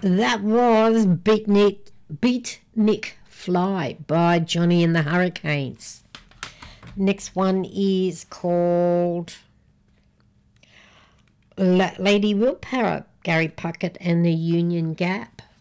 That was Beat Nick Fly by Johnny and the Hurricanes. Next one is called Lady Willpower, Gary Puckett and the Union Gap.